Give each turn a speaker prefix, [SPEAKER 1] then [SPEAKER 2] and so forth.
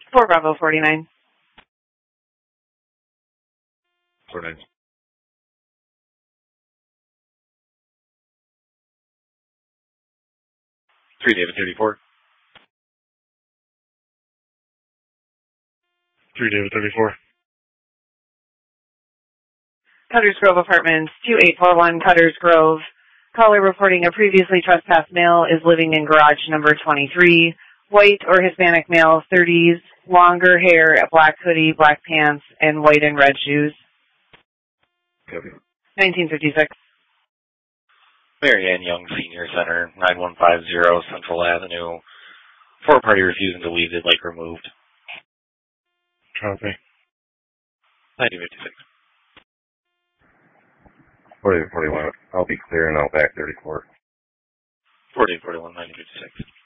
[SPEAKER 1] 4 Bravo 49.
[SPEAKER 2] 49. 3 David 34. 3 David 34.
[SPEAKER 1] Cutters Grove Apartments, 2841 Cutters Grove. Caller reporting a previously trespassed male is living in garage number 23. White or Hispanic male, 30s, longer hair, a black hoodie, black pants, and white and red shoes.
[SPEAKER 2] Copy.
[SPEAKER 1] 1956.
[SPEAKER 2] Mary Ann Young Senior Center, 9150 Central Avenue. 4-party refusing to leave the lake removed. Copy. 1956.
[SPEAKER 3] 40-41. I'll be clearing out back 34.
[SPEAKER 2] 40-41, 1956.